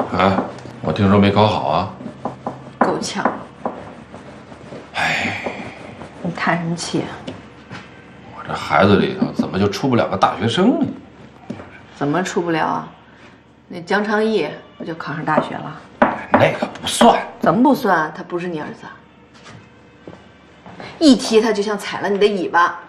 啊，我听说没考好啊。 够呛。 哎， 你叹什么气啊？ 我这孩子里头怎么就出不了个大学生呢？ 怎么出不了啊？那江昌义不就考上大学了？ 那个不算。 怎么不算？他不是你儿子。一提他就像踩了你的尾巴。